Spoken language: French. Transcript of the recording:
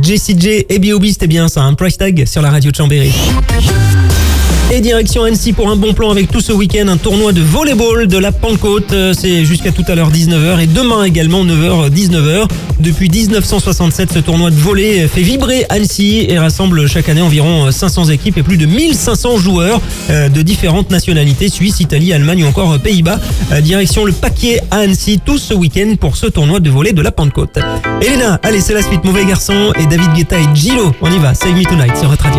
Jessie J et B.O.B, c'était bien ça, un price tag sur la radio de Chambéry. Et direction Annecy pour un bon plan avec tout ce week-end, un tournoi de volleyball de la Pentecôte. C'est jusqu'à tout à l'heure 19h et demain également 9h, 19h. Depuis 1967, ce tournoi de volley fait vibrer Annecy et rassemble chaque année environ 500 équipes et plus de 1500 joueurs de différentes nationalités, Suisse, Italie, Allemagne ou encore Pays-Bas. Direction le Paquier à Annecy tout ce week-end pour ce tournoi de volley de la Pentecôte. Elena, allez, c'est la suite, Mauvais Garçon et David Guetta et Gillo. On y va, Save Me Tonight sur Hot Radio.